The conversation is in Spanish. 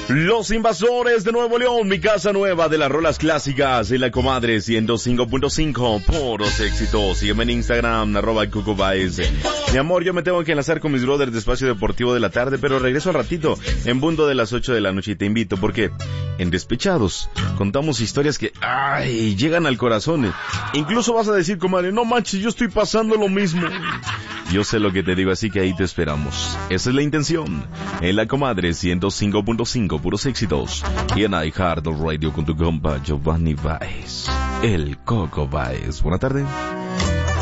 Los Invasores de Nuevo León, mi casa nueva de las rolas clásicas en la comadre 105.5, puros éxitos. Sígueme en Instagram, @CocoBaez. Mi amor, yo me tengo que enlazar con mis brothers de Espacio Deportivo de la tarde, pero regreso al ratito, en punto de las 8 de la noche, y te invito porque en Despechados contamos historias que, llegan al corazón. Incluso vas a decir, comadre, no manches, yo estoy pasando lo mismo. Yo sé lo que te digo, así que ahí te esperamos. Esa es la intención. En la comadre 105.5, puros éxitos. Y en iHeartRadio con tu compa Giovanni Baez, el Coco Baez. Buena tarde.